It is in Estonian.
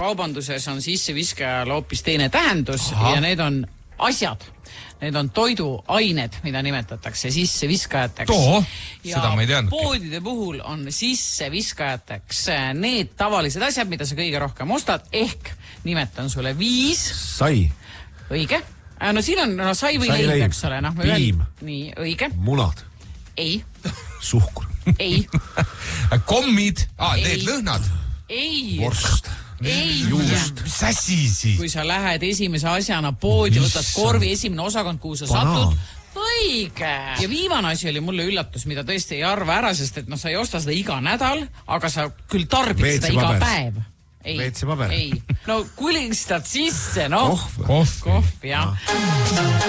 kaubanduses on sisseviskajal hoopis teine tähendus. Ja need on asjad. Need on toiduained, mida nimetatakse sisseviskajateks. Seda ma ei teadnud. Poodide puhul on sisseviskajateks need tavalised asjad, mida sa kõige rohkem ostad, ehk nimetan sulle 5. Sai. Õige. No siin on sai või leib, eks ole. Piim. Nii, õige. Munad. Ei. Suhkur. Ei. Kommid. Need lõhnad. Ei. Vorst. Ei. Juust. Mis asi siis? Kui sa lähed esimese asjana poodi, võtad korvi, esimene osakond, kuhu sa satud. Õige. Ja viimane asi oli mulle üllatus, mida tõesti ei arva ära, sest et sa ei osta seda iga nädal, aga sa küll tarbid seda iga päev. WC-paber. Ei. No kulistad sisse, Kohv, jah.